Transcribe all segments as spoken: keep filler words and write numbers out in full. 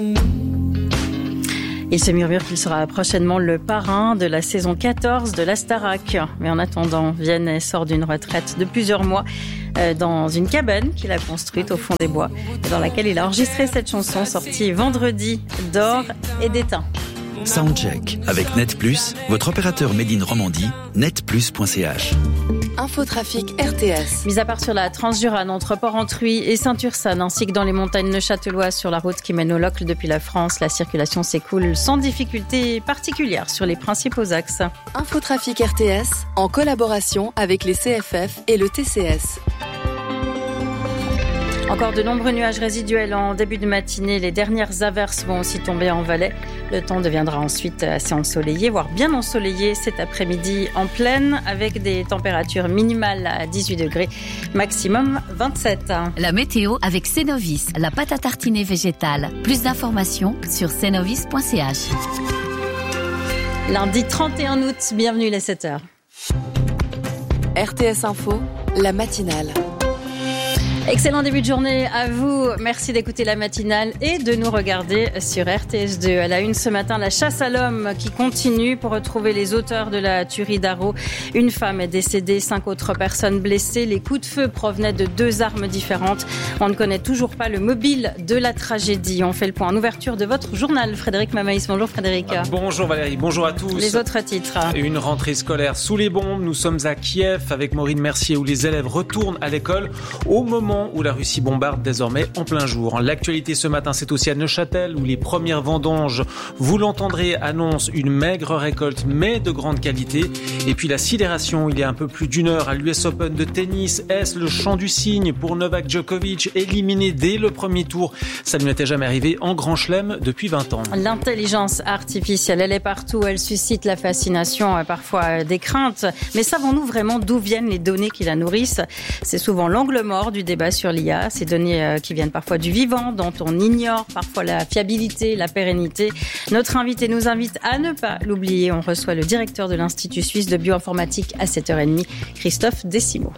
Il se murmure qu'il sera prochainement le parrain de la saison quatorze de la Starac. Mais en attendant, Vianney sort d'une retraite de plusieurs mois dans une cabane qu'il a construite au fond des bois, dans laquelle il a enregistré cette chanson sortie vendredi d'or et d'étain. Soundcheck avec Net Plus, votre opérateur Made in Romandie, net plus point c h. Infotrafic R T S. Mis à part sur la Transjurane entre Port-Entruy et Saint-Ursanne, ainsi que dans les montagnes neuchâteloises sur la route qui mène au Locle depuis la France, la circulation s'écoule sans difficulté particulière sur les principaux axes. Infotrafic R T S en collaboration avec les C F F et le T C S. Encore de nombreux nuages résiduels en début de matinée. Les dernières averses vont aussi tomber en Valais. Le temps deviendra ensuite assez ensoleillé, voire bien ensoleillé cet après-midi en plaine, avec des températures minimales à dix-huit degrés, maximum vingt-sept. La météo avec Cenovis, la pâte à tartiner végétale. Plus d'informations sur cenovis point c h. Lundi trente et un août, bienvenue les sept heures. R T S Info, la matinale. Excellent début de journée à vous. Merci d'écouter la matinale et de nous regarder sur R T S deux. À la une ce matin, la chasse à l'homme qui continue pour retrouver les auteurs de la tuerie d'Arreau. Une femme est décédée, cinq autres personnes blessées. Les coups de feu provenaient de deux armes différentes. On ne connaît toujours pas le mobile de la tragédie. On fait le point en ouverture de votre journal. Frédéric Mamaïs, bonjour Frédéric. Bonjour Valérie, bonjour à tous. Les autres titres. Une rentrée scolaire sous les bombes. Nous sommes à Kiev avec Maureen Mercier où les élèves retournent à l'école au moment où la Russie bombarde désormais en plein jour. L'actualité ce matin, c'est aussi à Neuchâtel où les premières vendanges, vous l'entendrez, annoncent une maigre récolte mais de grande qualité. Et puis la sidération, il y a un peu plus d'une heure à l'U S Open de tennis. Est-ce le chant du cygne pour Novak Djokovic, éliminé dès le premier tour? Ça ne lui était jamais arrivé en Grand Chelem depuis vingt ans. L'intelligence artificielle, elle est partout, elle suscite la fascination, parfois des craintes. Mais savons-nous vraiment d'où viennent les données qui la nourrissent? C'est souvent l'angle mort du débat sur l'I A, ces données qui viennent parfois du vivant, dont on ignore parfois la fiabilité, la pérennité. Notre invité nous invite à ne pas l'oublier. On reçoit le directeur de l'Institut suisse de bioinformatique à sept heures trente, Christophe Décimo.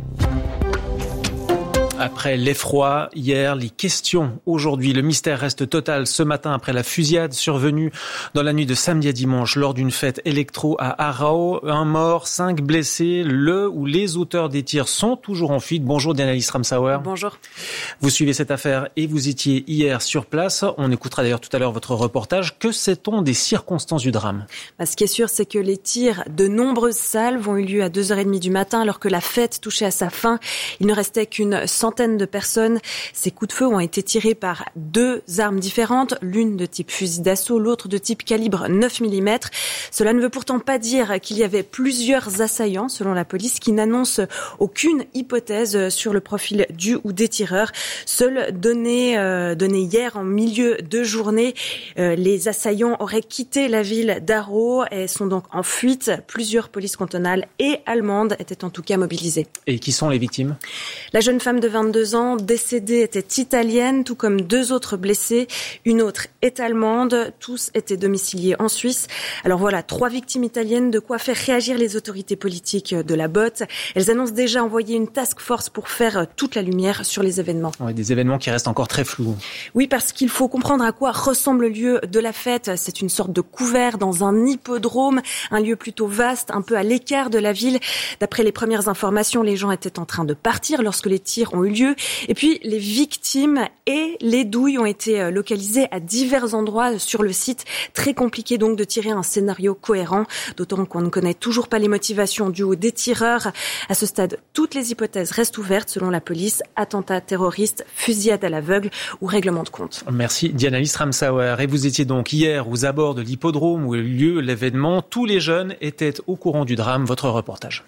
Après l'effroi hier, les questions aujourd'hui. Le mystère reste total ce matin après la fusillade survenue dans la nuit de samedi à dimanche lors d'une fête électro à Aarau. Un mort, cinq blessés. Le ou les auteurs des tirs sont toujours en fuite. Bonjour Diana-Lise Ramsauer. Bonjour. Vous suivez cette affaire et vous étiez hier sur place. On écoutera d'ailleurs tout à l'heure votre reportage. Que sait-on des circonstances du drame? Bah, ce qui est sûr, c'est que les tirs de nombreuses salves ont eu lieu à deux heures trente du matin alors que la fête touchait à sa fin. Il ne restait qu'une centaine de personnes. Ces coups de feu ont été tirés par deux armes différentes, l'une de type fusil d'assaut, l'autre de type calibre neuf millimètres. Cela ne veut pourtant pas dire qu'il y avait plusieurs assaillants, selon la police, qui n'annonce aucune hypothèse sur le profil du ou des tireurs. Seule donnée, euh, donnée hier en milieu de journée, euh, les assaillants auraient quitté la ville d'Aarau et sont donc en fuite. Plusieurs polices cantonales et allemandes étaient en tout cas mobilisées. Et qui sont les victimes? La jeune femme de vingt-deux ans décédée était italienne, tout comme deux autres blessés. Une autre est allemande. Tous étaient domiciliés en Suisse. Alors voilà, trois victimes italiennes, de quoi faire réagir les autorités politiques de la botte. Elles annoncent déjà envoyer une task force pour faire toute la lumière sur les événements. Oui, des événements qui restent encore très flous. Oui, parce qu'il faut comprendre à quoi ressemble le lieu de la fête. C'est une sorte de couvert dans un hippodrome, un lieu plutôt vaste, un peu à l'écart de la ville. D'après les premières informations, les gens étaient en train de partir lorsque les tirs ont eu lieu. Et puis, les victimes et les douilles ont été localisées à divers endroits sur le site. Très compliqué donc de tirer un scénario cohérent, d'autant qu'on ne connaît toujours pas les motivations du ou des tireurs. À ce stade, toutes les hypothèses restent ouvertes selon la police. Attentat terroriste, fusillade à l'aveugle ou règlement de compte. Merci Diana-Lise Ramsauer. Et vous étiez donc hier aux abords de l'hippodrome où a eu lieu l'événement. Tous les jeunes étaient au courant du drame. Votre reportage.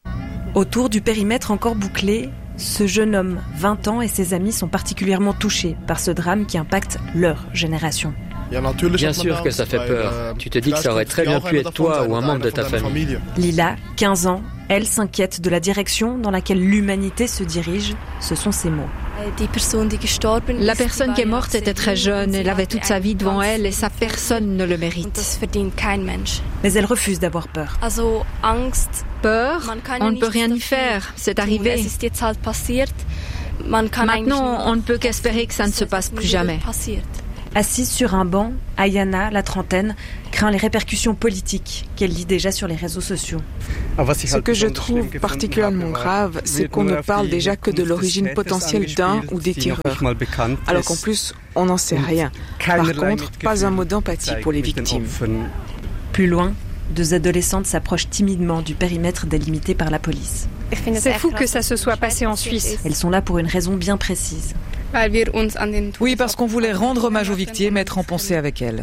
Autour du périmètre encore bouclé, ce jeune homme, vingt ans, et ses amis sont particulièrement touchés par ce drame qui impacte leur génération. Bien sûr que ça fait peur. Tu te dis que ça aurait très bien pu être toi ou un membre de ta famille. Lila, quinze ans, elle s'inquiète de la direction dans laquelle l'humanité se dirige. Ce sont ses mots. La personne qui est morte était très jeune, elle avait toute sa vie devant elle et sa personne ne le mérite. Mais elle refuse d'avoir peur. Peur, on ne peut rien y faire, c'est arrivé. Maintenant, on ne peut qu'espérer que ça ne se passe plus jamais. Assise sur un banc, Ayana, la trentaine, craint les répercussions politiques qu'elle lit déjà sur les réseaux sociaux. Ce que je trouve particulièrement grave, c'est qu'on ne parle déjà que de l'origine potentielle d'un ou des tireurs, alors qu'en plus, on n'en sait rien. Par contre, pas un mot d'empathie pour les victimes. Plus loin, deux adolescentes s'approchent timidement du périmètre délimité par la police. C'est fou que ça se soit passé en Suisse. Elles sont là pour une raison bien précise. Oui, parce qu'on voulait rendre hommage aux victimes et être en pensée avec elles.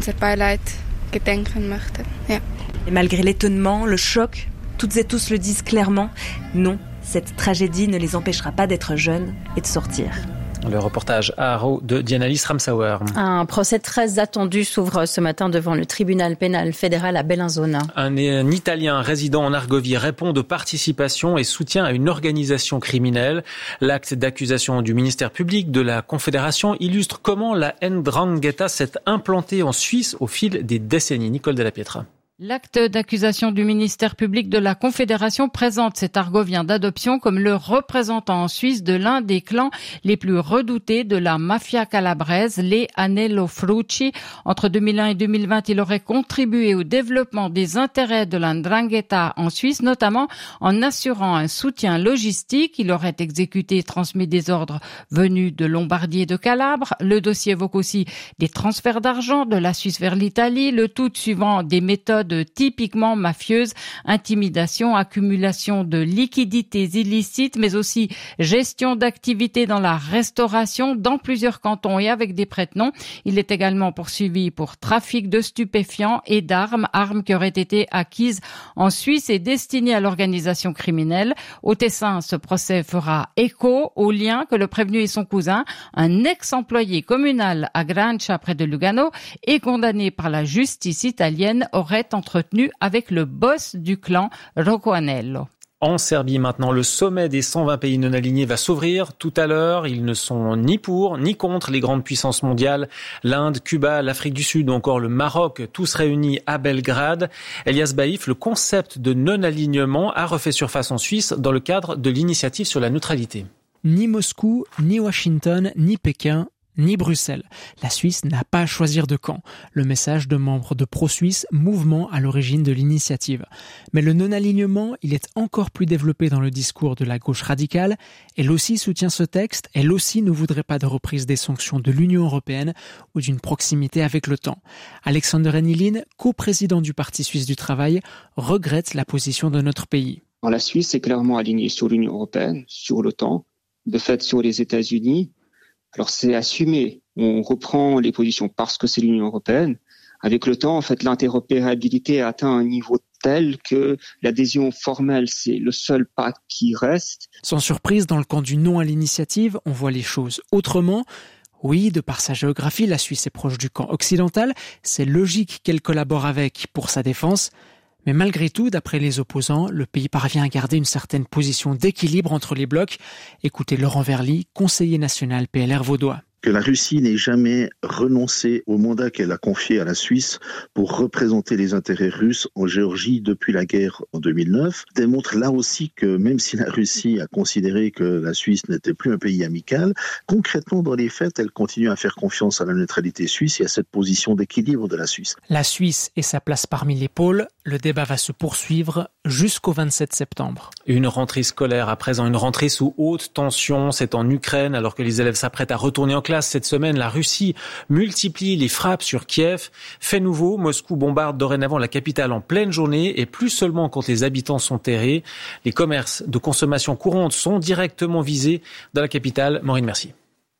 Et malgré l'étonnement, le choc, toutes et tous le disent clairement, non, cette tragédie ne les empêchera pas d'être jeunes et de sortir. Le reportage à Haro de Dianalis Ramsauer. Un procès très attendu s'ouvre ce matin devant le tribunal pénal fédéral à Bellinzona. Un, un Italien résidant en Argovie répond de participation et soutien à une organisation criminelle. L'acte d'accusation du ministère public de la Confédération illustre comment la Ndrangheta s'est implantée en Suisse au fil des décennies. Nicole Della Pietra. L'acte d'accusation du ministère public de la Confédération présente cet Argovien d'adoption comme le représentant en Suisse de l'un des clans les plus redoutés de la mafia calabraise, les Anello Frucci. Entre deux mille un et deux mille vingt, il aurait contribué au développement des intérêts de la Ndrangheta en Suisse, notamment en assurant un soutien logistique. Il aurait exécuté et transmis des ordres venus de Lombardie et de Calabre. Le dossier évoque aussi des transferts d'argent de la Suisse vers l'Italie, le tout suivant des méthodes typiquement mafieuses, intimidation, accumulation de liquidités illicites, mais aussi gestion d'activités dans la restauration dans plusieurs cantons et avec des prête-noms. Il est également poursuivi pour trafic de stupéfiants et d'armes, armes qui auraient été acquises en Suisse et destinées à l'organisation criminelle. Au Tessin, ce procès fera écho au lien que le prévenu et son cousin, un ex-employé communal à Grancia près de Lugano et condamné par la justice italienne, auraient entretenu avec le boss du clan, Rocco Anello. En Serbie maintenant, le sommet des cent vingt pays non alignés va s'ouvrir tout à l'heure. Ils ne sont ni pour ni contre les grandes puissances mondiales. L'Inde, Cuba, l'Afrique du Sud ou encore le Maroc, tous réunis à Belgrade. Elias Baïf, le concept de non-alignement a refait surface en Suisse dans le cadre de l'initiative sur la neutralité. Ni Moscou, ni Washington, ni Pékin, ni Bruxelles. La Suisse n'a pas à choisir de camp. Le message de membres de Pro-Suisse, mouvement à l'origine de l'initiative. Mais le non-alignement, il est encore plus développé dans le discours de la gauche radicale. Elle aussi soutient ce texte. Elle aussi ne voudrait pas de reprise des sanctions de l'Union européenne ou d'une proximité avec l'OTAN. Alexander Enilin, coprésident du Parti suisse du travail, regrette la position de notre pays. Alors, la Suisse est clairement alignée sur l'Union européenne, sur l'OTAN, de fait sur les États-Unis. Alors c'est assumé, on reprend les positions parce que c'est l'Union européenne. Avec le temps, en fait, l'interopérabilité a atteint un niveau tel que l'adhésion formelle, c'est le seul pas qui reste. Sans surprise, dans le camp du non à l'initiative, on voit les choses autrement. Oui, de par sa géographie, la Suisse est proche du camp occidental. C'est logique qu'elle collabore avec pour sa défense. Mais malgré tout, d'après les opposants, le pays parvient à garder une certaine position d'équilibre entre les blocs. Écoutez Laurent Verly, conseiller national P L R vaudois. Que la Russie n'ait jamais renoncé au mandat qu'elle a confié à la Suisse pour représenter les intérêts russes en Géorgie depuis la guerre en deux mille neuf démontre là aussi que même si la Russie a considéré que la Suisse n'était plus un pays amical, concrètement dans les faits, elle continue à faire confiance à la neutralité suisse et à cette position d'équilibre de la Suisse. La Suisse et sa place parmi les pôles, le débat va se poursuivre jusqu'au vingt-sept septembre. Une rentrée scolaire à présent, une rentrée sous haute tension, c'est en Ukraine alors que les élèves s'apprêtent à retourner en classe. Cette semaine, la Russie multiplie les frappes sur Kiev. Fait nouveau, Moscou bombarde dorénavant la capitale en pleine journée et plus seulement quand les habitants sont terrés. Les commerces de consommation courante sont directement visés dans la capitale. Maureen Mercier.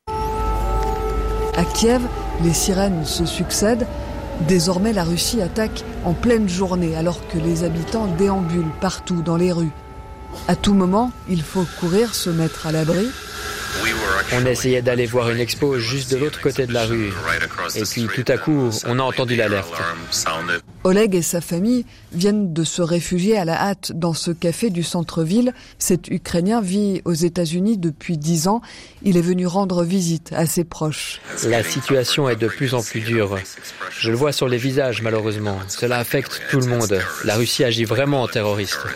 À Kiev, les sirènes se succèdent. Désormais, la Russie attaque en pleine journée alors que les habitants déambulent partout dans les rues. À tout moment, il faut courir, se mettre à l'abri. On essayait d'aller voir une expo juste de l'autre côté de la rue. Et puis tout à coup, on a entendu l'alerte. Oleg et sa famille viennent de se réfugier à la hâte dans ce café du centre-ville. Cet Ukrainien vit aux États-Unis depuis dix ans. Il est venu rendre visite à ses proches. La situation est de plus en plus dure. Je le vois sur les visages, malheureusement. Cela affecte tout le monde. La Russie agit vraiment en terroriste.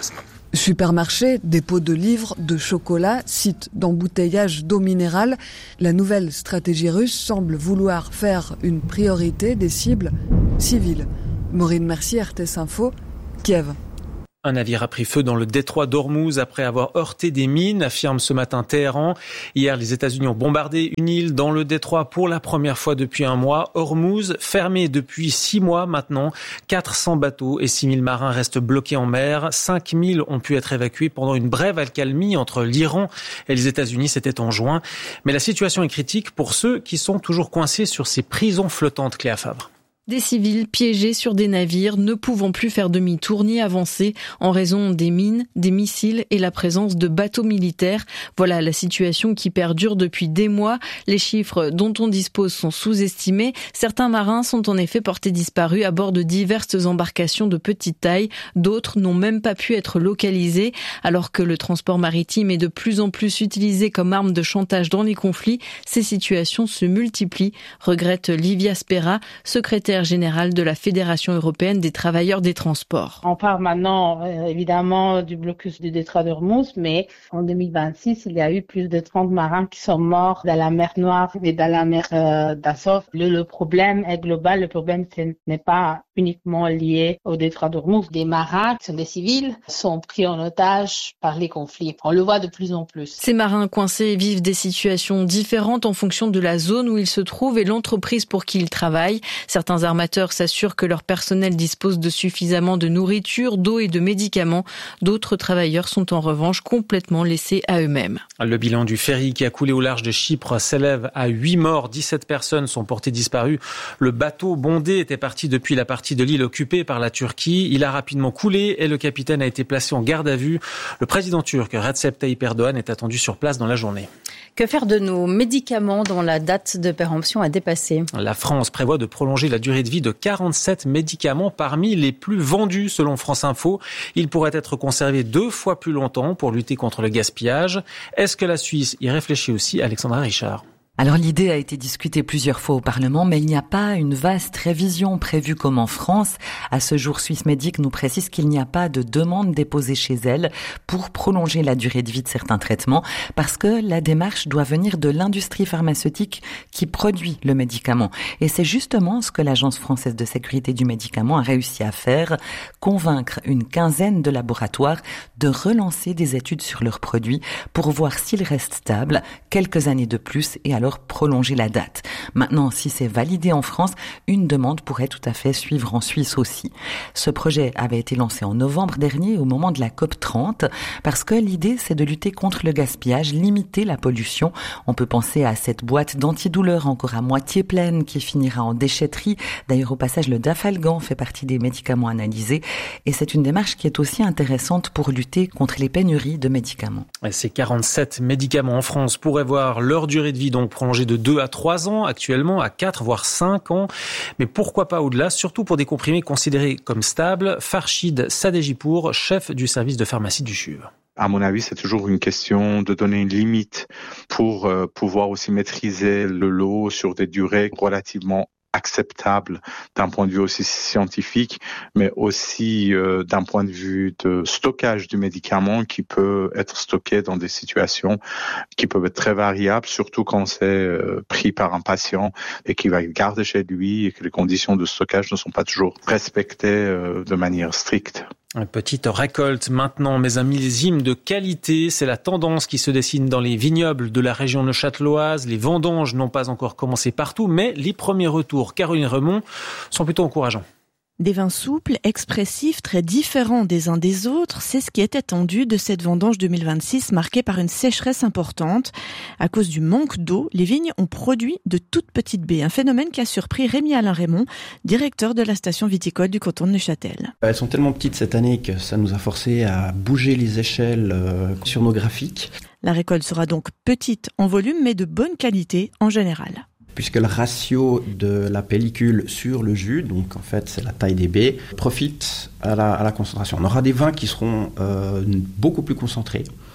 Supermarchés, dépôts de livres, de chocolat, sites d'embouteillage d'eau minérale, la nouvelle stratégie russe semble vouloir faire une priorité des cibles civiles. Maureen Mercier, R T S Info, Kiev. Un navire a pris feu dans le détroit d'Ormuz après avoir heurté des mines, affirme ce matin Téhéran. Hier, les États-Unis ont bombardé une île dans le détroit pour la première fois depuis un mois. Ormuz, fermé depuis six mois maintenant. quatre cents bateaux et six mille marins restent bloqués en mer. cinq mille ont pu être évacués pendant une brève accalmie entre l'Iran et les États-Unis. C'était en juin. Mais la situation est critique pour ceux qui sont toujours coincés sur ces prisons flottantes, Cléa Favre. Des civils piégés sur des navires, ne pouvant plus faire demi-tour ni avancer en raison des mines, des missiles et la présence de bateaux militaires. Voilà la situation qui perdure depuis des mois. Les chiffres dont on dispose sont sous-estimés. Certains marins sont en effet portés disparus à bord de diverses embarcations de petite taille. D'autres n'ont même pas pu être localisés. Alors que le transport maritime est de plus en plus utilisé comme arme de chantage dans les conflits, ces situations se multiplient, regrette Livia Spera, secrétaire général de la Fédération européenne des travailleurs des transports. On parle maintenant euh, évidemment du blocus du détroit d'Ormuz, mais en deux mille vingt-six, il y a eu plus de trente marins qui sont morts dans la mer Noire et dans la mer euh, d'Azov. Le, le problème est global, le problème ce n'est pas uniquement lié au détroit d'Ormuz. Des marins, qui sont des civils, sont pris en otage par les conflits. On le voit de plus en plus. Ces marins coincés vivent des situations différentes en fonction de la zone où ils se trouvent et l'entreprise pour qui ils travaillent. Certains armateurs s'assurent que leur personnel dispose de suffisamment de nourriture, d'eau et de médicaments. D'autres travailleurs sont en revanche complètement laissés à eux-mêmes. Le bilan du ferry qui a coulé au large de Chypre s'élève à huit morts. dix-sept personnes sont portées disparues. Le bateau bondé était parti depuis la partie de l'île occupée par la Turquie. Il a rapidement coulé et le capitaine a été placé en garde à vue. Le président turc Recep Tayyip Erdogan est attendu sur place dans la journée. Que faire de nos médicaments dont la date de péremption a dépassé ? La France prévoit de prolonger la durée de vie de quarante-sept médicaments parmi les plus vendus selon France Info. Ils pourraient être conservés deux fois plus longtemps pour lutter contre le gaspillage. Est-ce que la Suisse y réfléchit aussi ? Alexandra Richard. Alors l'idée a été discutée plusieurs fois au Parlement, mais il n'y a pas une vaste révision prévue comme en France. À ce jour, Swissmedic nous précise qu'il n'y a pas de demande déposée chez elle pour prolonger la durée de vie de certains traitements, parce que la démarche doit venir de l'industrie pharmaceutique qui produit le médicament. Et c'est justement ce que l'Agence française de sécurité du médicament a réussi à faire, convaincre une quinzaine de laboratoires de relancer des études sur leurs produits pour voir s'ils restent stables quelques années de plus et alors prolonger la date. Maintenant, si c'est validé en France, une demande pourrait tout à fait suivre en Suisse aussi. Ce projet avait été lancé en novembre dernier au moment de la COP trente parce que l'idée c'est de lutter contre le gaspillage, limiter la pollution. On peut penser à cette boîte d'antidouleur encore à moitié pleine qui finira en déchetterie. D'ailleurs, au passage, le Dafalgan fait partie des médicaments analysés et c'est une démarche qui est aussi intéressante pour lutter contre les pénuries de médicaments. Et ces quarante-sept médicaments en France pourraient voir leur durée de vie donc prolongée de deux à trois ans, actuellement à quatre voire cinq ans. Mais pourquoi pas au-delà, surtout pour des comprimés considérés comme stables. Farshid Sadejipour, chef du service de pharmacie du C H U V. À mon avis, c'est toujours une question de donner une limite pour euh, pouvoir aussi maîtriser le lot sur des durées relativement acceptable d'un point de vue aussi scientifique, mais aussi euh, d'un point de vue de stockage du médicament qui peut être stocké dans des situations qui peuvent être très variables, surtout quand c'est euh, pris par un patient et qui va le garder chez lui et que les conditions de stockage ne sont pas toujours respectées euh, de manière stricte. Une petite récolte maintenant, mais un millésime de qualité. C'est la tendance qui se dessine dans les vignobles de la région neuchâteloise. Les vendanges n'ont pas encore commencé partout, mais les premiers retours, Caroline Remond, sont plutôt encourageants. Des vins souples, expressifs, très différents des uns des autres, c'est ce qui est attendu de cette vendange deux mille vingt-six marquée par une sécheresse importante. À cause du manque d'eau, les vignes ont produit de toutes petites baies, un phénomène qui a surpris Rémi-Alain Raymond, directeur de la station viticole du canton de Neuchâtel. Elles sont tellement petites cette année que ça nous a forcé à bouger les échelles sur nos graphiques. La récolte sera donc petite en volume, mais de bonne qualité en général. Puisque le ratio de la pellicule sur le jus, donc en fait c'est la taille des baies, profite à la, à la concentration. On aura des vins qui seront euh, beaucoup plus concentrés,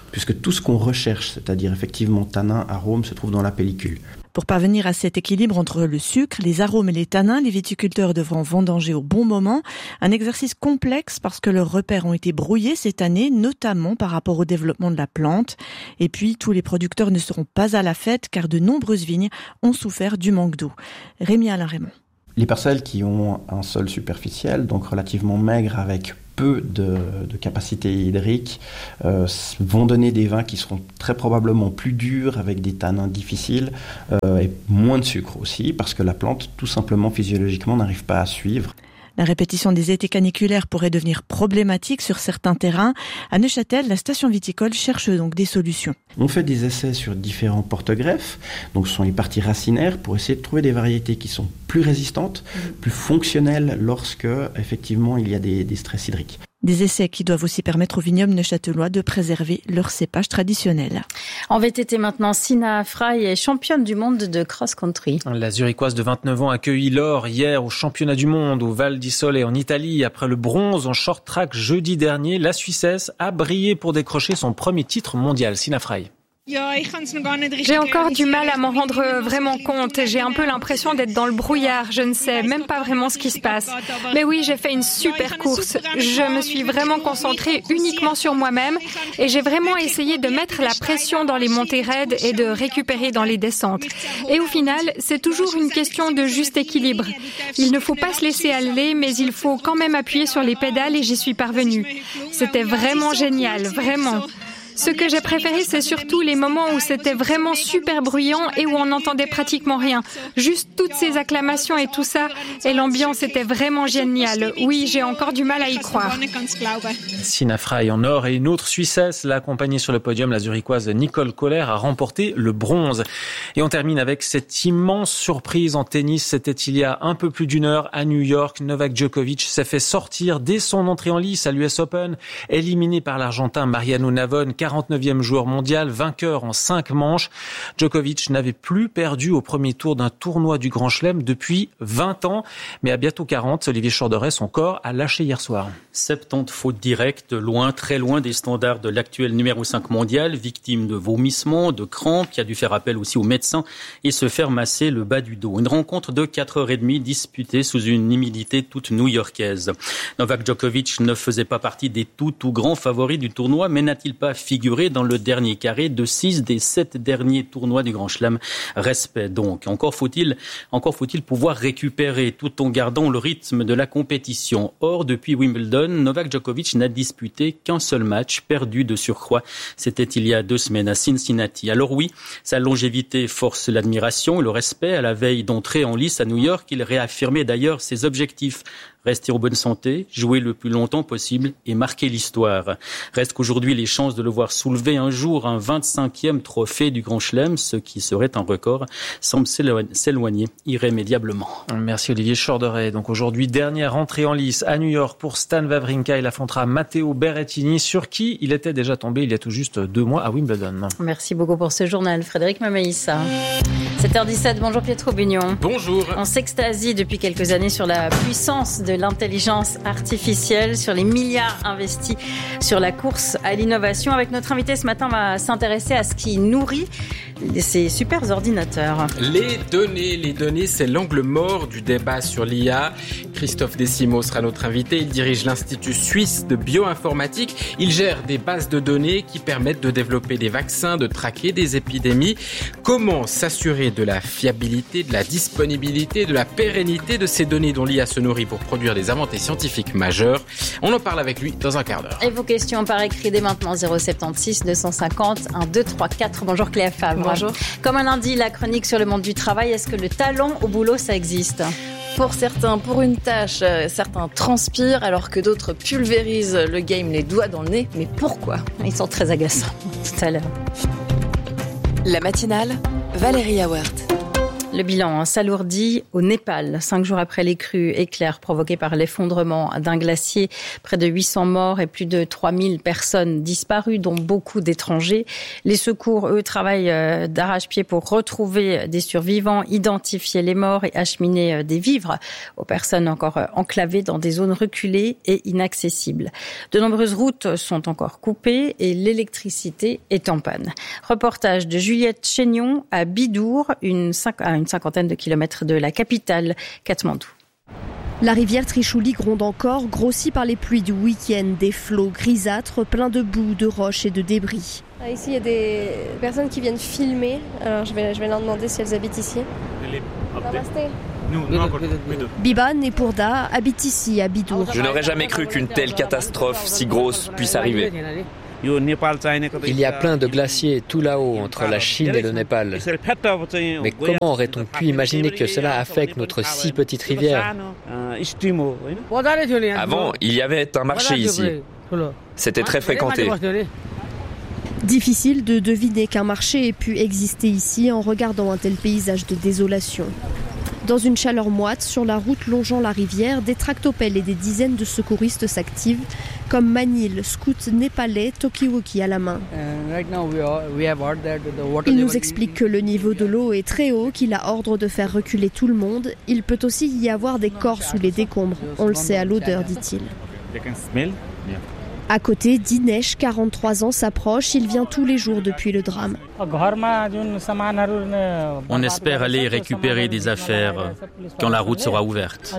puisque tout ce qu'on recherche, c'est-à-dire effectivement tanin, arôme, se trouve dans la pellicule. Pour parvenir à cet équilibre entre le sucre, les arômes et les tanins, les viticulteurs devront vendanger au bon moment. Un exercice complexe parce que leurs repères ont été brouillés cette année, notamment par rapport au développement de la plante. Et puis, tous les producteurs ne seront pas à la fête car de nombreuses vignes ont souffert du manque d'eau. Rémi Alain Raymond. Les parcelles qui ont un sol superficiel, donc relativement maigre avec peu de, de capacité hydrique, euh, vont donner des vins qui seront très probablement plus durs, avec des tanins difficiles euh, et moins de sucre aussi, parce que la plante, tout simplement physiologiquement, n'arrive pas à suivre. La répétition des étés caniculaires pourrait devenir problématique sur certains terrains. À Neuchâtel, la station viticole cherche donc des solutions. On fait des essais sur différents porte-greffes, donc ce sont les parties racinaires, pour essayer de trouver des variétés qui sont plus résistantes, plus fonctionnelles lorsque, effectivement, il y a des, des stress hydriques. Des essais qui doivent aussi permettre aux vignobles neuchâtelois de préserver leurs cépages traditionnels. En V T T maintenant, Sina Frey est championne du monde de cross-country. La Zurichoise de vingt-neuf ans a accueilli l'or hier au championnat du monde au Val di Sole en Italie. Après le bronze en short track jeudi dernier, la Suissesse a brillé pour décrocher son premier titre mondial. Sina Frey. J'ai encore du mal à m'en rendre vraiment compte. J'ai un peu l'impression d'être dans le brouillard. Je ne sais même pas vraiment ce qui se passe. Mais oui, j'ai fait une super course. Je me suis vraiment concentrée uniquement sur moi-même et j'ai vraiment essayé de mettre la pression dans les montées raides et de récupérer dans les descentes. Et au final, c'est toujours une question de juste équilibre. Il ne faut pas se laisser aller, mais il faut quand même appuyer sur les pédales et j'y suis parvenue. C'était vraiment génial, vraiment. Ce que j'ai préféré, c'est surtout les moments où c'était vraiment super bruyant et où on n'entendait pratiquement rien. Juste toutes ces acclamations et tout ça, et l'ambiance était vraiment géniale. Oui, j'ai encore du mal à y croire. Sina Frey en or et une autre Suissesse l'a accompagnée sur le podium. La Zurichoise Nicole Kohler a remporté le bronze. Et on termine avec cette immense surprise en tennis. C'était il y a un peu plus d'une heure à New York. Novak Djokovic s'est fait sortir dès son entrée en lice à l'U S Open, éliminé par l'Argentin Mariano Navone, quarante-neuvième joueur mondial, vainqueur en cinq manches. Djokovic n'avait plus perdu au premier tour d'un tournoi du Grand Chelem depuis vingt ans. Mais à bientôt quarante, Olivier Chorderet, son corps a lâché hier soir. soixante-dix fautes directes, loin, très loin des standards de l'actuel numéro cinq mondial, victime de vomissements, de crampes, qui a dû faire appel aussi aux médecins et se faire masser le bas du dos. Une rencontre de quatre heures trente disputée sous une humidité toute new-yorkaise. Novak Djokovic ne faisait pas partie des tout tout grands favoris du tournoi, mais n'a-t-il pas figuré dans le dernier carré de six des sept derniers tournois du Grand Chelem? Respect donc. Encore faut-il, encore faut-il pouvoir récupérer tout en gardant le rythme de la compétition. Or, depuis Wimbledon, Novak Djokovic n'a disputé qu'un seul match, perdu de surcroît. C'était il y a deux semaines à Cincinnati. Alors oui, sa longévité force l'admiration et le respect. À la veille d'entrer en lice à New York, il réaffirmait d'ailleurs ses objectifs. Rester en bonne santé, jouer le plus longtemps possible et marquer l'histoire. Reste qu'aujourd'hui, les chances de le voir soulever un jour un vingt-cinquième trophée du Grand Chelem, ce qui serait un record, semblent s'éloigner irrémédiablement. Merci Olivier Chorderet. Donc aujourd'hui, dernière entrée en lice à New York pour Stan Wawrinka. Il affrontera Matteo Berrettini, sur qui il était déjà tombé il y a tout juste deux mois à Wimbledon. Merci beaucoup pour ce journal, Frédéric Mamaïssa. sept heures dix-sept, bonjour Pietro Bugnon. Bonjour. On s'extasie depuis quelques années sur la puissance de l'intelligence artificielle, sur les milliards investis sur la course à l'innovation. Avec notre invité ce matin, on va s'intéresser à ce qui nourrit ces super ordinateurs. Les données, les données, c'est l'angle mort du débat sur l'I A. Christophe Décimo sera notre invité. Il dirige l'Institut suisse de bioinformatique. Il gère des bases de données qui permettent de développer des vaccins, de traquer des épidémies. Comment s'assurer de la fiabilité, de la disponibilité, de la pérennité de ces données dont l'I A se nourrit pour produire des avancées scientifiques majeures? On en parle avec lui dans un quart d'heure. Et vos questions par écrit dès maintenant, zéro sept six deux cent cinquante un deux trois quatre. Bonjour Cléa Favre. Bonjour. Comme un lundi, la chronique sur le monde du travail. Est-ce que le talent au boulot, ça existe ? Pour certains, pour une tâche, certains transpirent alors que d'autres pulvérisent le game les doigts dans le nez. Mais pourquoi ? Ils sont très agaçants tout à l'heure. La matinale, Valérie Awert. Le bilan s'alourdit au Népal. Cinq jours après les crues éclairs provoquées par l'effondrement d'un glacier, près de huit cents morts et plus de trois mille personnes disparues, dont beaucoup d'étrangers. Les secours, eux, travaillent d'arrache-pied pour retrouver des survivants, identifier les morts et acheminer des vivres aux personnes encore enclavées dans des zones reculées et inaccessibles. De nombreuses routes sont encore coupées et l'électricité est en panne. Reportage de Juliette Chénion à Bidour, une à une cinquantaine de kilomètres de la capitale, Katmandou. La rivière Trishuli gronde encore, grossie par les pluies du week-end, des flots grisâtres pleins de boue, de roches et de débris. Ici, il y a des personnes qui viennent filmer. Alors, je vais, je vais leur demander si elles habitent ici. Biban et Pourda habitent ici, à Bidour. Je n'aurais jamais cru qu'une telle catastrophe si grosse puisse arriver. Il y a plein de glaciers tout là-haut, entre la Chine et le Népal. Mais comment aurait-on pu imaginer que cela affecte notre si petite rivière ? Avant, il y avait un marché ici. C'était très fréquenté. Difficile de deviner qu'un marché ait pu exister ici en regardant un tel paysage de désolation. Dans une chaleur moite, sur la route longeant la rivière, des tractopelles et des dizaines de secouristes s'activent, comme Manil, scout népalais, Tokiwoki à la main. Il nous explique que le niveau de l'eau est très haut, qu'il a ordre de faire reculer tout le monde. Il peut aussi y avoir des corps sous les décombres. On le sait à l'odeur, dit-il. À côté, Dinesh, quarante-trois ans, s'approche. Il vient tous les jours depuis le drame. On espère aller récupérer des affaires quand la route sera ouverte.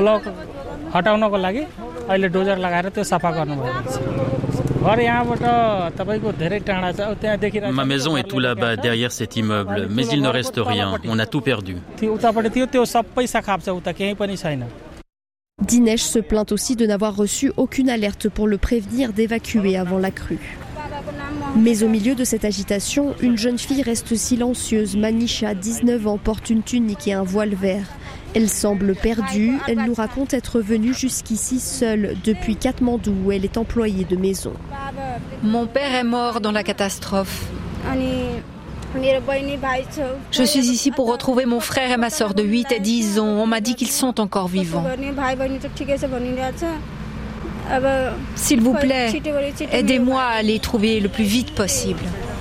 Ma maison est tout là-bas, derrière cet immeuble, mais il ne reste rien. On a tout perdu. Dinesh se plaint aussi de n'avoir reçu aucune alerte pour le prévenir d'évacuer avant la crue. Mais au milieu de cette agitation, une jeune fille reste silencieuse. Manisha, dix-neuf ans, porte une tunique et un voile vert. Elle semble perdue. Elle nous raconte être venue jusqu'ici seule depuis Katmandou, où elle est employée de maison. Mon père est mort dans la catastrophe. Je suis ici pour retrouver mon frère et ma sœur de huit et dix ans. On m'a dit qu'ils sont encore vivants. S'il vous plaît, aidez-moi à les trouver le plus vite possible.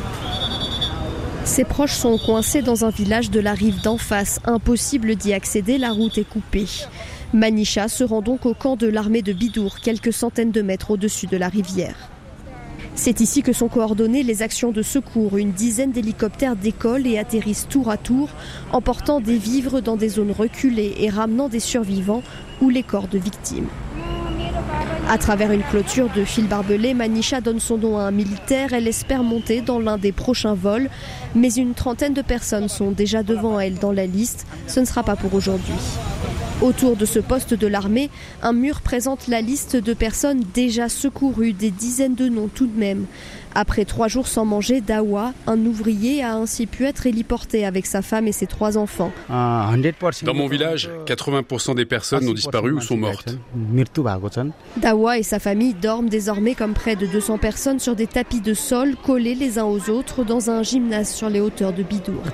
Ses proches sont coincés dans un village de la rive d'en face. Impossible d'y accéder, la route est coupée. Manisha se rend donc au camp de l'armée de Bidour, quelques centaines de mètres au-dessus de la rivière. C'est ici que sont coordonnées les actions de secours. Une dizaine d'hélicoptères décollent et atterrissent tour à tour, emportant des vivres dans des zones reculées et ramenant des survivants ou les corps de victimes. À travers une clôture de fil barbelé, Manisha donne son nom à un militaire. Elle espère monter dans l'un des prochains vols, mais une trentaine de personnes sont déjà devant elle dans la liste. Ce ne sera pas pour aujourd'hui. Autour de ce poste de l'armée, un mur présente la liste de personnes déjà secourues, des dizaines de noms tout de même. Après trois jours sans manger, Dawa, un ouvrier, a ainsi pu être héliporté avec sa femme et ses trois enfants. Dans mon village, quatre-vingts pour cent des personnes ont disparu ou sont mortes. Dawa et sa famille dorment désormais comme près de deux cents personnes sur des tapis de sol collés les uns aux autres dans un gymnase sur les hauteurs de Bidour.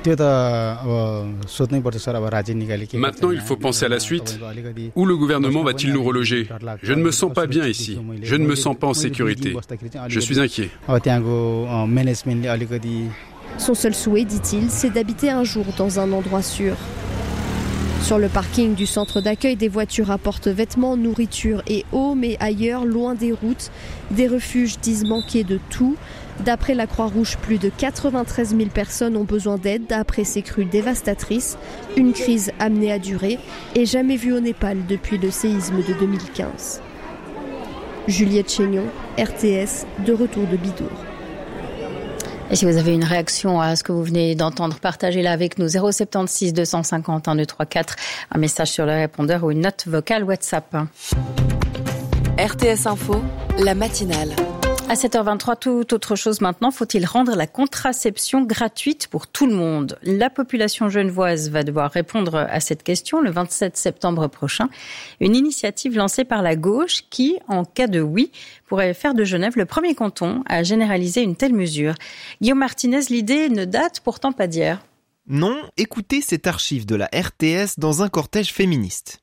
Maintenant, il faut penser à la suite. Où le gouvernement va-t-il nous reloger ? Je ne me sens pas bien ici. Je ne me sens pas en sécurité. Je suis inquiet. Son seul souhait, dit-il, c'est d'habiter un jour dans un endroit sûr. Sur le parking du centre d'accueil, des voitures apportent vêtements, nourriture et eau, mais ailleurs, loin des routes, des refuges disent manquer de tout. D'après la Croix-Rouge, plus de quatre-vingt-treize mille personnes ont besoin d'aide après ces crues dévastatrices, une crise amenée à durer et jamais vue au Népal depuis le séisme de deux mille quinze. Juliette Chénion, R T S, de retour de Bidour. Et si vous avez une réaction à ce que vous venez d'entendre, partagez-la avec nous. zéro sept six deux cinq zéro un deux trois quatre, un message sur le répondeur ou une note vocale WhatsApp. R T S Info, la matinale. À sept heures vingt-trois, tout autre chose maintenant. Faut-il rendre la contraception gratuite pour tout le monde ? La population genevoise va devoir répondre à cette question le vingt-sept septembre prochain. Une initiative lancée par la gauche qui, en cas de oui, pourrait faire de Genève le premier canton à généraliser une telle mesure. Guillaume Martinez, l'idée ne date pourtant pas d'hier. Non, écoutez cette archive de la R T S dans un cortège féministe.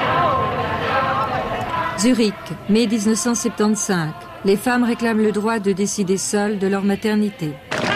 Zurich, mai dix-neuf cent soixante-quinze. Les femmes réclament le droit de décider seules de leur maternité.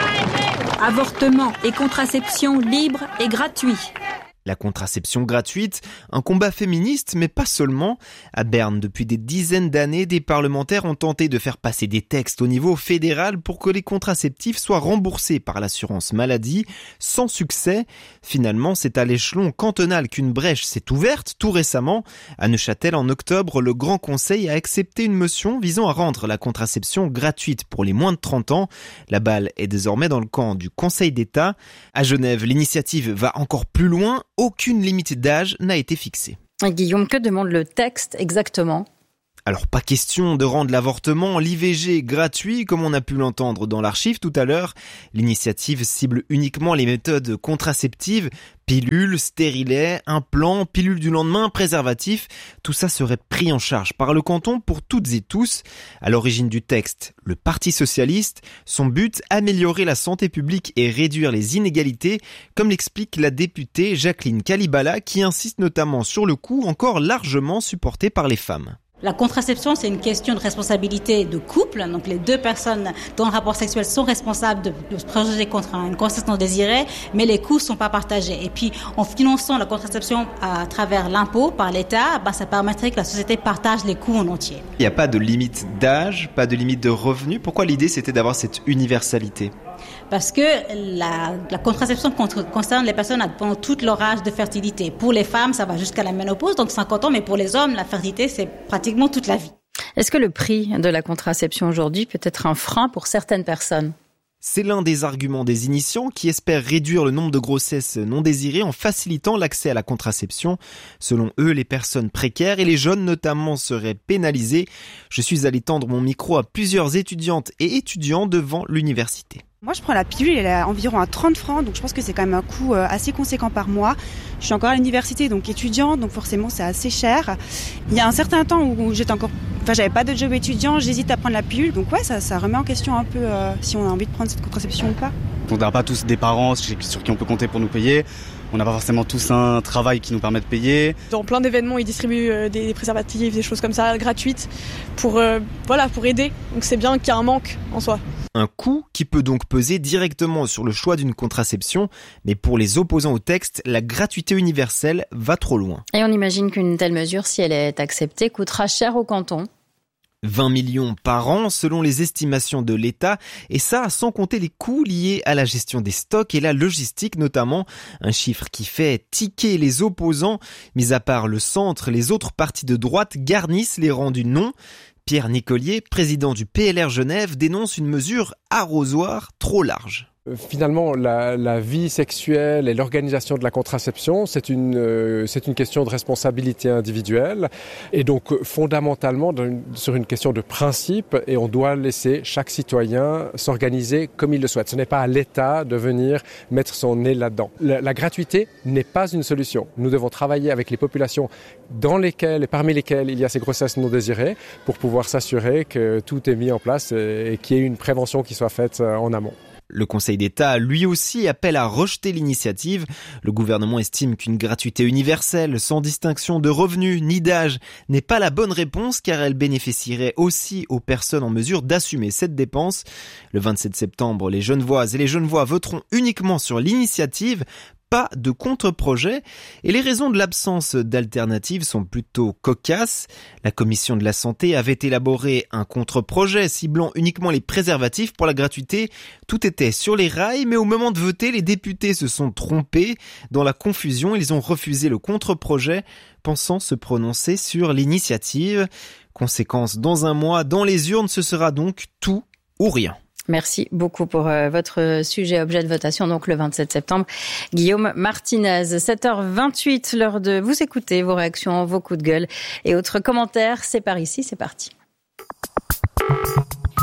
Avortement et contraception libre et gratuit. La contraception gratuite, un combat féministe, mais pas seulement. À Berne, depuis des dizaines d'années, des parlementaires ont tenté de faire passer des textes au niveau fédéral pour que les contraceptifs soient remboursés par l'assurance maladie, sans succès. Finalement, c'est à l'échelon cantonal qu'une brèche s'est ouverte tout récemment. À Neuchâtel, en octobre, le Grand Conseil a accepté une motion visant à rendre la contraception gratuite pour les moins de trente ans. La balle est désormais dans le camp du Conseil d'État. À Genève, l'initiative va encore plus loin. Aucune limite d'âge n'a été fixée. Guillaume, que demande le texte exactement ? Alors pas question de rendre l'avortement, l'I V G gratuit comme on a pu l'entendre dans l'archive tout à l'heure. L'initiative cible uniquement les méthodes contraceptives, pilules, stérilets, implants, pilules du lendemain, préservatifs. Tout ça serait pris en charge par le canton pour toutes et tous. À l'origine du texte, le Parti socialiste, son but, améliorer la santé publique et réduire les inégalités, comme l'explique la députée Jacqueline Kalibala qui insiste notamment sur le coût encore largement supporté par les femmes. La contraception, c'est une question de responsabilité de couple. Donc, les deux personnes dans le rapport sexuel sont responsables de, de se protéger contre une grossesse non désirée, mais les coûts sont pas partagés. Et puis, en finançant la contraception à travers l'impôt par l'État, bah, ça permettrait que la société partage les coûts en entier. Il n'y a pas de limite d'âge, pas de limite de revenus. Pourquoi l'idée, c'était d'avoir cette universalité ? Parce que la, la contraception concerne les personnes pendant tout leur âge de fertilité. Pour les femmes, ça va jusqu'à la ménopause, donc cinquante ans, mais pour les hommes, la fertilité, c'est pratiquement toute la vie. Est-ce que le prix de la contraception aujourd'hui peut être un frein pour certaines personnes ? C'est l'un des arguments des initiants qui espèrent réduire le nombre de grossesses non désirées en facilitant l'accès à la contraception. Selon eux, les personnes précaires et les jeunes notamment seraient pénalisées. Je suis allé tendre mon micro à plusieurs étudiantes et étudiants devant l'université. Moi, je prends la pilule, elle est environ à trente francs, donc je pense que c'est quand même un coût assez conséquent par mois. Je suis encore à l'université, donc étudiante, donc forcément c'est assez cher. Il y a un certain temps où j'étais encore, enfin j'avais pas de job étudiant, j'hésite à prendre la pilule, donc ouais, ça, ça remet en question un peu euh, si on a envie de prendre cette contraception ou pas. On n'a pas tous des parents sur qui on peut compter pour nous payer. On n'a pas forcément tous un travail qui nous permet de payer. Dans plein d'événements, ils distribuent des préservatifs, des choses comme ça, gratuites, pour, euh, voilà, pour aider. Donc c'est bien qu'il y a un manque en soi. Un coût qui peut donc peser directement sur le choix d'une contraception, mais pour les opposants au texte, la gratuité universelle va trop loin. Et on imagine qu'une telle mesure, si elle est acceptée, coûtera cher au canton. vingt millions par an selon les estimations de l'État, et ça sans compter les coûts liés à la gestion des stocks et la logistique notamment, un chiffre qui fait tiquer les opposants. Mis à part le centre, les autres partis de droite garnissent les rangs du non. Pierre Nicolier, président du P L R Genève, dénonce une mesure arrosoir trop large. Finalement, la, la vie sexuelle et l'organisation de la contraception, c'est une, euh, c'est une question de responsabilité individuelle et donc fondamentalement une, sur une question de principe, et on doit laisser chaque citoyen s'organiser comme il le souhaite. Ce n'est pas à l'État de venir mettre son nez là-dedans. La, la gratuité n'est pas une solution. Nous devons travailler avec les populations dans lesquelles et parmi lesquelles il y a ces grossesses non désirées pour pouvoir s'assurer que tout est mis en place et, et qu'il y ait une prévention qui soit faite en amont. Le Conseil d'État, lui aussi, appelle à rejeter l'initiative. Le gouvernement estime qu'une gratuité universelle, sans distinction de revenus ni d'âge, n'est pas la bonne réponse car elle bénéficierait aussi aux personnes en mesure d'assumer cette dépense. Le vingt-sept septembre, les Genevoises et les Genevois voteront uniquement sur l'initiative. Pas de contre-projet, et les raisons de l'absence d'alternative sont plutôt cocasses. La commission de la santé avait élaboré un contre-projet ciblant uniquement les préservatifs pour la gratuité. Tout était sur les rails, mais au moment de voter, les députés se sont trompés. Dans la confusion, ils ont refusé le contre-projet, pensant se prononcer sur l'initiative. Conséquence, dans un mois, dans les urnes, ce sera donc tout ou rien. Merci beaucoup pour euh, votre sujet objet de votation, donc le vingt-sept septembre. Guillaume Martinez, sept heures vingt-huit, l'heure de vous écouter, vos réactions, vos coups de gueule et autres commentaires. C'est par ici, c'est parti.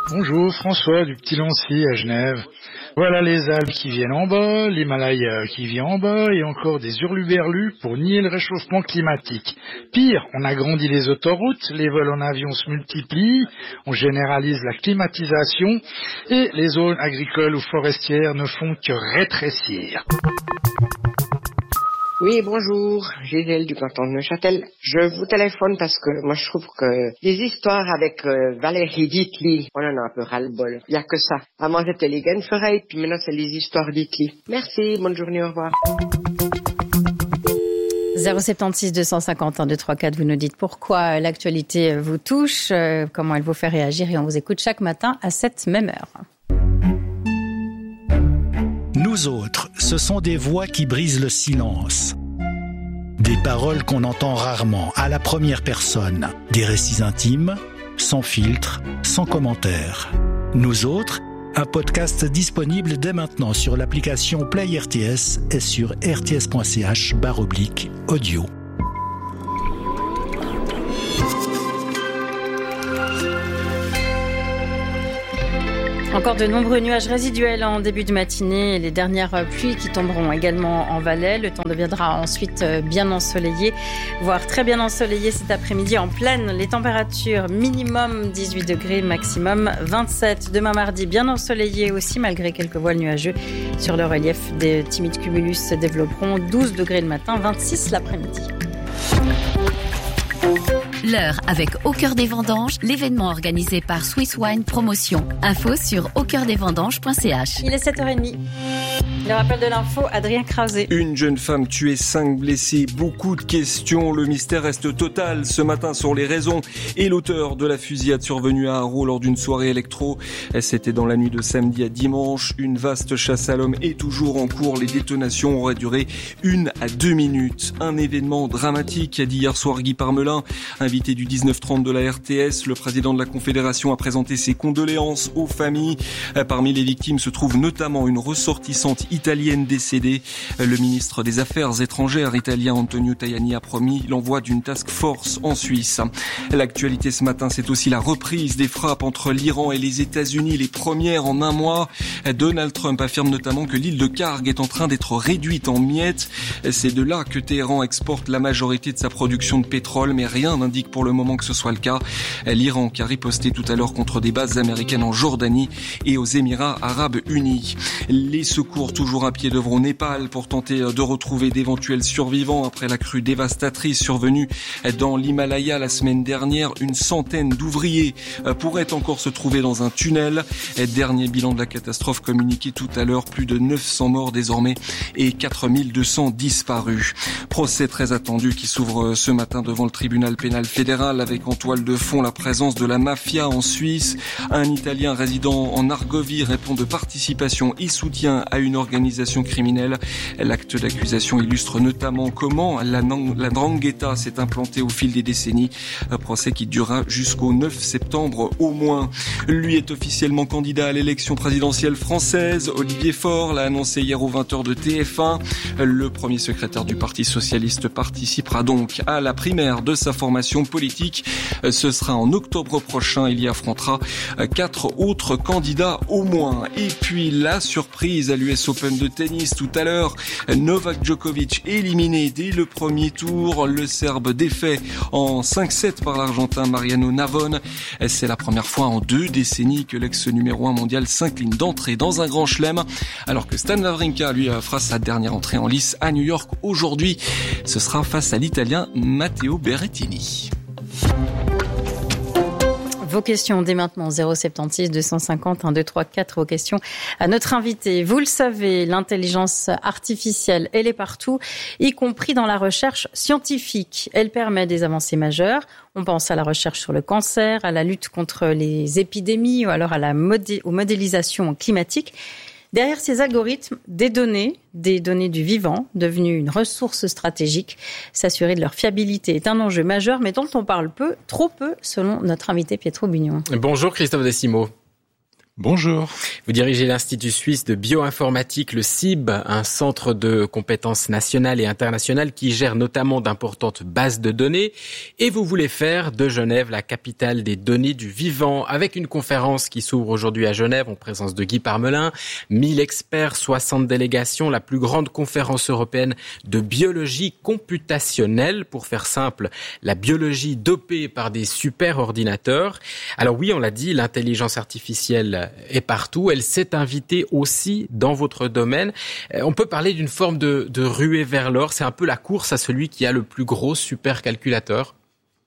Bonjour, François du Petit Lancy à Genève. Voilà les Alpes qui viennent en bas, l'Himalaya qui vient en bas et encore des hurluberlus pour nier le réchauffement climatique. Pire, on agrandit les autoroutes, les vols en avion se multiplient, on généralise la climatisation et les zones agricoles ou forestières ne font que rétrécir. Oui, bonjour, Gisèle du canton de Neuchâtel. Je vous téléphone parce que moi je trouve que les histoires avec euh, Valérie Ditli, on en a un peu ras-le-bol. Il n'y a que ça. Avant c'était les Genferei, puis maintenant c'est les histoires Ditli. Merci, bonne journée, au revoir. zéro sept six deux cent cinquante un deux trois quatre, vous nous dites pourquoi l'actualité vous touche, euh, comment elle vous fait réagir et on vous écoute chaque matin à cette même heure. Nous autres, ce sont des voix qui brisent le silence. Des paroles qu'on entend rarement, à la première personne. Des récits intimes, sans filtre, sans commentaire. Nous autres, un podcast disponible dès maintenant sur l'application Play R T S et sur rts.ch barre oblique audio. Encore de nombreux nuages résiduels en début de matinée et les dernières pluies qui tomberont également en Valais. Le temps deviendra ensuite bien ensoleillé, voire très bien ensoleillé cet après-midi en plaine. Les températures minimum dix-huit degrés, maximum vingt-sept. Demain mardi, bien ensoleillé aussi malgré quelques voiles nuageux sur le relief. Des timides cumulus se développeront, douze degrés le matin, vingt-six l'après-midi. L'heure avec Au cœur des vendanges, l'événement organisé par Swiss Wine Promotion. Info sur au cœur des vendanges point c h. Il est sept heures trente. Le rappel de l'info, Adrien Krauset. Une jeune femme tuée, cinq blessés, beaucoup de questions. Le mystère reste total ce matin sur les raisons et l'auteur de la fusillade survenue à Haro lors d'une soirée électro. C'était dans la nuit de samedi à dimanche. Une vaste chasse à l'homme est toujours en cours. Les détonations auraient duré une à deux minutes. Un événement dramatique, a dit hier soir Guy Parmelin, invité du dix-neuf trente de la R T S. Le président de la Confédération a présenté ses condoléances aux familles. Parmi les victimes se trouve notamment une ressortissante italienne décédée. Le ministre des Affaires étrangères italien Antonio Tajani a promis l'envoi d'une task force en Suisse. L'actualité ce matin, c'est aussi la reprise des frappes entre l'Iran et les États-Unis, les premières en un mois. Donald Trump affirme notamment que l'île de Karg est en train d'être réduite en miettes. C'est de là que Téhéran exporte la majorité de sa production de pétrole, mais rien n'indique pour le moment que ce soit le cas. L'Iran qui a riposté tout à l'heure contre des bases américaines en Jordanie et aux Émirats Arabes Unis. Les secours toujours à pied d'œuvre au Népal pour tenter de retrouver d'éventuels survivants après la crue dévastatrice survenue dans l'Himalaya la semaine dernière. Une centaine d'ouvriers pourraient encore se trouver dans un tunnel. Dernier bilan de la catastrophe communiqué tout à l'heure, plus de neuf cents morts désormais et quatre mille deux cents disparus. Procès très attendu qui s'ouvre ce matin devant le tribunal pénal fédéral avec en toile de fond la présence de la mafia en Suisse. Un Italien résidant en Argovie répond de participation et soutien à une organisation criminelle. L'acte d'accusation illustre notamment comment la, la ndrangheta s'est implantée au fil des décennies. Un procès qui durera jusqu'au neuf septembre au moins. Lui est officiellement candidat à l'élection présidentielle française. Olivier Faure l'a annoncé hier aux vingt heures de T F un. Le premier secrétaire du Parti socialiste participera donc à la primaire de sa formation politique. Ce sera en octobre prochain. Il y affrontera quatre autres candidats au moins. Et puis la surprise à l'U S Open de tennis tout à l'heure. Novak Djokovic éliminé dès le premier tour. Le Serbe défait en cinq sept par l'Argentin Mariano Navone. C'est la première fois en deux décennies que l'ex numéro un mondial s'incline d'entrée dans un grand chelem. Alors que Stan Wawrinka lui fera sa dernière entrée en lice à New York aujourd'hui. Ce sera face à l'Italien Matteo Berrettini. Vos questions dès maintenant, zéro sept six deux cent cinquante un deux trois quatre, vos questions à notre invité. Vous le savez, l'intelligence artificielle, elle est partout, y compris dans la recherche scientifique. Elle permet des avancées majeures. On pense à la recherche sur le cancer, à la lutte contre les épidémies ou alors à la modé- aux modélisations climatiques. Derrière ces algorithmes, des données, des données du vivant, devenues une ressource stratégique. S'assurer de leur fiabilité est un enjeu majeur, mais dont on parle peu, trop peu, selon notre invité Pietro Bugnon. Bonjour Christophe Desimo. Bonjour. Vous dirigez l'Institut suisse de bioinformatique, le C I B, un centre de compétences nationales et internationales qui gère notamment d'importantes bases de données. Et vous voulez faire de Genève la capitale des données du vivant, avec une conférence qui s'ouvre aujourd'hui à Genève en présence de Guy Parmelin. mille experts, soixante délégations, la plus grande conférence européenne de biologie computationnelle. Pour faire simple, la biologie dopée par des super ordinateurs. Alors oui, on l'a dit, l'intelligence artificielle est partout. Elle s'est invitée aussi dans votre domaine. On peut parler d'une forme de, de ruée vers l'or. C'est un peu la course à celui qui a le plus gros supercalculateur.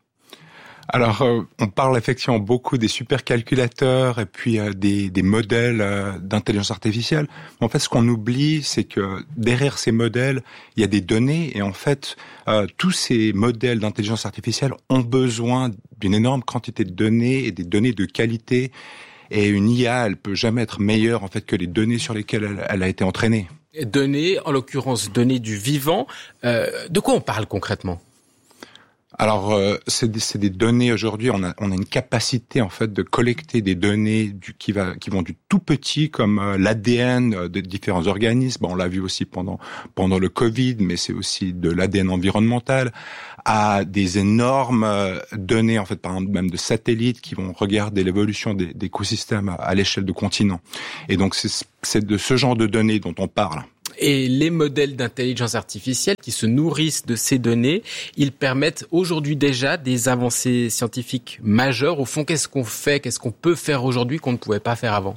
Alors, euh, on parle effectivement beaucoup des supercalculateurs et puis euh, des, des modèles euh, d'intelligence artificielle. Mais en fait, ce qu'on oublie, c'est que derrière ces modèles, il y a des données. Et en fait, euh, tous ces modèles d'intelligence artificielle ont besoin d'une énorme quantité de données et des données de qualité. Et une I A, elle peut jamais être meilleure en fait que les données sur lesquelles elle, elle a été entraînée. Données, en l'occurrence données du vivant. Euh, de quoi on parle concrètement ? Alors, euh, c'est, des, c'est des données aujourd'hui. On a, on a une capacité en fait de collecter des données du, qui, va, qui vont du tout petit, comme euh, l'A D N euh, de différents organismes. Bon, on l'a vu aussi pendant pendant le Covid, mais c'est aussi de l'A D N environnemental, à des énormes euh, données en fait, par exemple même de satellites qui vont regarder l'évolution des, des écosystèmes à, à l'échelle de continents. Et donc, c'est, c'est de ce genre de données dont on parle. Et les modèles d'intelligence artificielle qui se nourrissent de ces données, ils permettent aujourd'hui déjà des avancées scientifiques majeures. Au fond, qu'est-ce qu'on fait, qu'est-ce qu'on peut faire aujourd'hui qu'on ne pouvait pas faire avant ?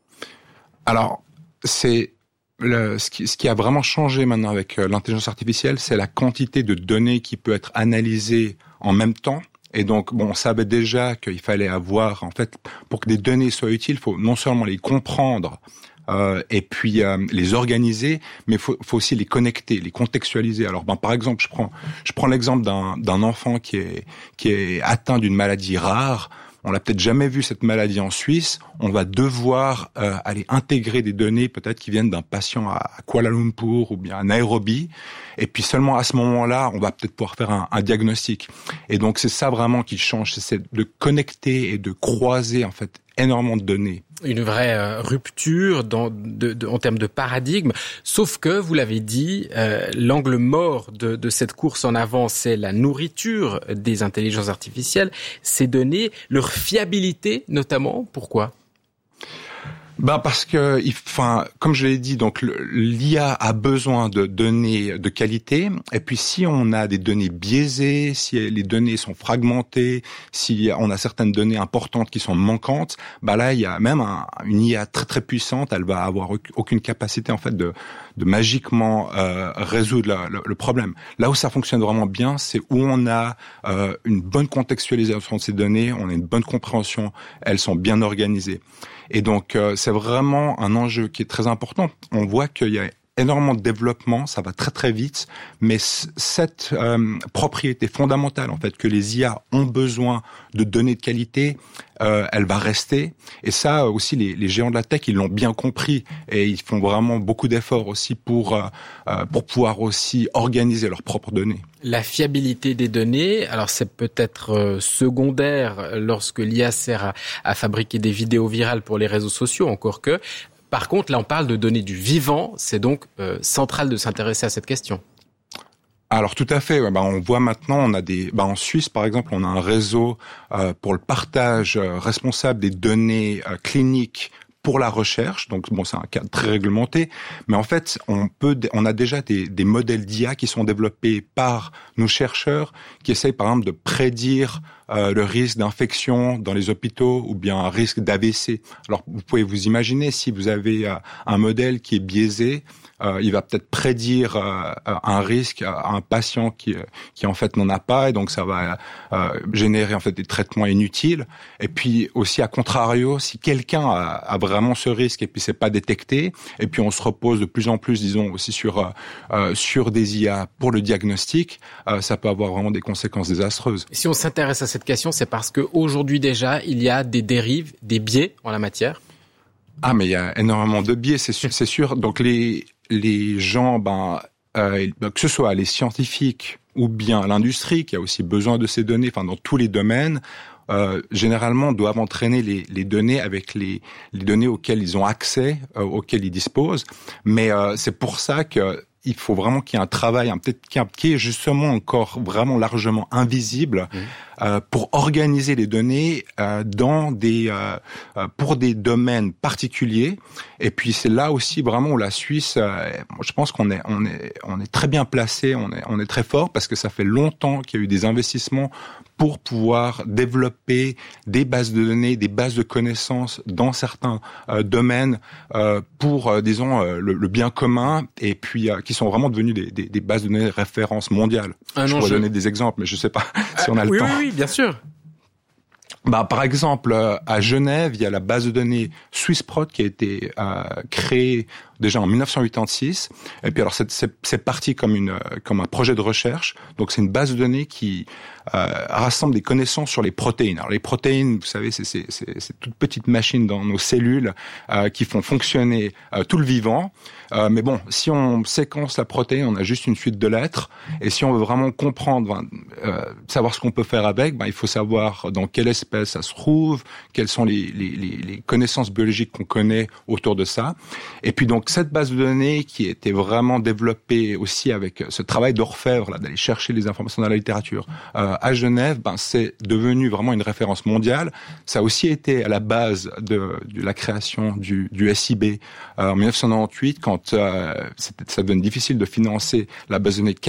Alors, c'est le, ce, qui, ce qui a vraiment changé maintenant avec euh, l'intelligence artificielle, c'est la quantité de données qui peut être analysée en même temps. Et donc, bon, on savait déjà qu'il fallait avoir, en fait, pour que des données soient utiles, il faut non seulement les comprendre, Euh, et puis euh, les organiser, mais faut, faut aussi les connecter, les contextualiser. Alors, ben par exemple, je prends, je prends l'exemple d'un, d'un enfant qui est qui est atteint d'une maladie rare. On l'a peut-être jamais vu cette maladie en Suisse. On va devoir euh, aller intégrer des données peut-être qui viennent d'un patient à Kuala Lumpur ou bien à Nairobi. Et puis seulement à ce moment-là, on va peut-être pouvoir faire un, un diagnostic. Et donc c'est ça vraiment qui change, c'est de connecter et de croiser en fait énormément de données. Une vraie euh, rupture dans, de, de, en termes de paradigme. Sauf que, vous l'avez dit, euh, l'angle mort de, de cette course en avant, c'est la nourriture des intelligences artificielles. Ces données, leur fiabilité notamment, pourquoi ? Ben parce que, enfin, comme je l'ai dit, donc l'I A a besoin de données de qualité. Et puis, si on a des données biaisées, si les données sont fragmentées, si on a certaines données importantes qui sont manquantes, ben là, il y a même un, une I A très très puissante. Elle va avoir aucune capacité en fait de, de magiquement euh, résoudre la, le, le problème. Là où ça fonctionne vraiment bien, c'est où on a euh, une bonne contextualisation de ces données, on a une bonne compréhension, elles sont bien organisées. Et donc, euh, c'est vraiment un enjeu qui est très important. On voit qu'il y a énormément de développement, ça va très très vite, mais c- cette euh, propriété fondamentale, en fait, que les I A ont besoin de données de qualité, euh, elle va rester. Et ça aussi, les, les géants de la tech, ils l'ont bien compris et ils font vraiment beaucoup d'efforts aussi pour euh, pour pouvoir aussi organiser leurs propres données. La fiabilité des données, alors c'est peut-être euh, secondaire lorsque l'I A sert à, à fabriquer des vidéos virales pour les réseaux sociaux, encore que. Par contre, là, on parle de données du vivant. C'est donc euh, central de s'intéresser à cette question. Alors tout à fait. Ouais, bah, on voit maintenant, on a des, bah, en Suisse par exemple, on a un réseau euh, pour le partage euh, responsable des données euh, cliniques pour la recherche. Donc bon, c'est un cadre très réglementé, mais en fait, on peut, on a déjà des, des modèles d'I A qui sont développés par nos chercheurs qui essayent par exemple de prédire euh, le risque d'infection dans les hôpitaux ou bien un risque d'A V C. Alors vous pouvez vous imaginer si vous avez euh, un modèle qui est biaisé. Euh, il va peut-être prédire euh, un risque à un patient qui, qui en fait n'en a pas, et donc ça va euh, générer en fait des traitements inutiles. Et puis aussi à contrario, si quelqu'un a, a vraiment ce risque et puis c'est pas détecté, et puis on se repose de plus en plus, disons aussi sur euh, sur des I A pour le diagnostic, euh, ça peut avoir vraiment des conséquences désastreuses. Si on s'intéresse à cette question, c'est parce que aujourd'hui déjà il y a des dérives, des biais en la matière. Ah, mais il y a énormément de biais, c'est sûr. C'est sûr. Donc les les gens, ben, euh, que ce soit les scientifiques ou bien l'industrie qui a aussi besoin de ces données, enfin dans tous les domaines, euh, généralement doivent entraîner les, les données avec les, les données auxquelles ils ont accès, euh, auxquelles ils disposent. Mais euh, c'est pour ça que il faut vraiment qu'il y ait un travail, un, peut-être qui est justement encore vraiment largement invisible, mmh. euh, pour organiser les données euh, dans des euh, pour des domaines particuliers. Et puis c'est là aussi vraiment où la Suisse, euh, je pense qu'on est on est on est très bien placé, on est on est très fort parce que ça fait longtemps qu'il y a eu des investissements pour pouvoir développer des bases de données, des bases de connaissances dans certains euh, domaines euh, pour, euh, disons, euh, le, le bien commun, et puis euh, qui sont vraiment devenus des, des, des bases de données de référence mondiales. Ah je non, pourrais je... donner des exemples, mais je sais pas si on a ah, le oui, temps. Oui, oui, bien sûr. Bah, par exemple, euh, à Genève, il y a la base de données SwissProt qui a été euh, créée déjà en dix-neuf cent quatre-vingt-six. Et puis alors c'est, c'est, c'est parti comme une comme un projet de recherche. Donc c'est une base de données qui euh, rassemble des connaissances sur les protéines. Alors les protéines, vous savez, c'est c'est c'est, c'est toutes petites machines dans nos cellules euh, qui font fonctionner euh, tout le vivant. Euh, mais bon, si on séquence la protéine, on a juste une suite de lettres. Et si on veut vraiment comprendre, euh, savoir ce qu'on peut faire avec, ben il faut savoir dans quelle espèce ça se trouve, quelles sont les les les, les connaissances biologiques qu'on connaît autour de ça. Et puis donc cette base de données qui était vraiment développée aussi avec ce travail d'orfèvre là, d'aller chercher les informations dans la littérature euh, à Genève, ben c'est devenu vraiment une référence mondiale. Ça a aussi été à la base de, de la création du, du S I B euh, en dix-neuf cent quatre-vingt-huit, quand euh, c'était, ça devenait difficile de financer la base de données